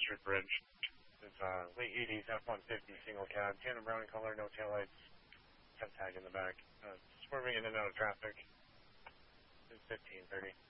Orchard Bridge. It's late 80s F-150 single cab, tan and brown color, no taillights, temp tag in the back. Swerving in and out of traffic. It's 15:30.